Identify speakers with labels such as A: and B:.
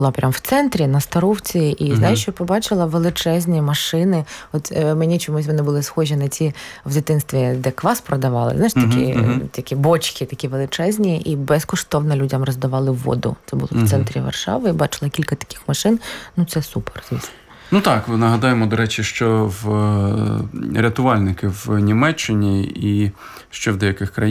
A: Була прямо в центрі, на Старовці, і знаєш, що побачила величезні машини. От мені чомусь вони були схожі на ті в дитинстві, де квас продавали. Знаєш, такі бочки, такі величезні, і безкоштовно людям роздавали воду. Це було в центрі Варшави. Я бачила кілька таких машин. Ну, це супер, звісно.
B: Ну так, нагадаємо, до речі, що рятувальники в Німеччині і ще в деяких країнах